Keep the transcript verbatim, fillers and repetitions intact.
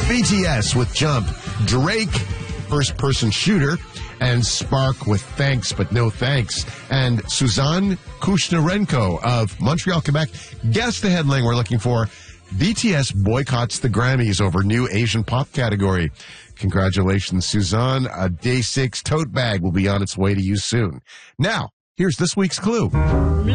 B T S with Jump, Drake, First Person Shooter, and Spark with Thanks But No Thanks. And Suzanne Kushnarenko of Montreal, Quebec. Guess the headline we're looking for. B T S boycotts the Grammys over new Asian pop category. Congratulations, Suzanne. A Day six tote bag will be on its way to you soon. Now, here's this week's clue.